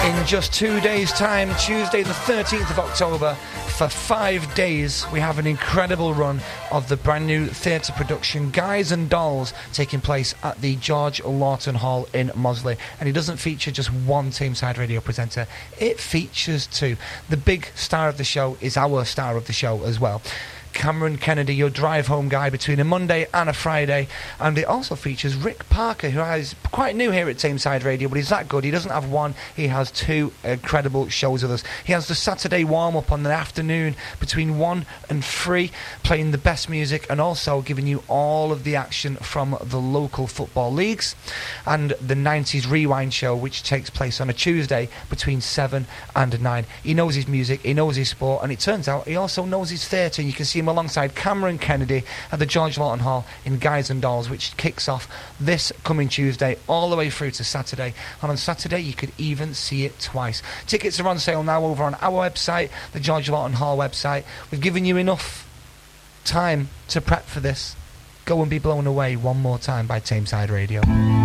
In just 2 days' time, Tuesday the 13th of October, for 5 days, we have an incredible run of the brand new theatre production Guys and Dolls taking place at the George Lawton Hall in Moseley. And it doesn't feature just one Tameside Radio presenter, it features two. The big star of the show is our star of the show as well. Cameron Kennedy, your drive-home guy between a Monday and a Friday. And it also features Rick Parker, who is quite new here at Tameside Radio, but he's that good. He doesn't have one, he has two incredible shows with us. He has the Saturday warm-up on the afternoon between 1 and 3, playing the best music and also giving you all of the action from the local football leagues. And the 90s Rewind show, which takes place on a Tuesday between 7 and 9. He knows his music, he knows his sport, and it turns out he also knows his theatre. You can see him alongside Cameron Kennedy at the George Lawton Hall in Guys and Dolls, which kicks off this coming Tuesday all the way through to Saturday. And on Saturday you could even see it twice. Tickets are on sale now over on our website, the George Lawton Hall website. We've given you enough time to prep for this. Go and be blown away one more time by Tameside Radio.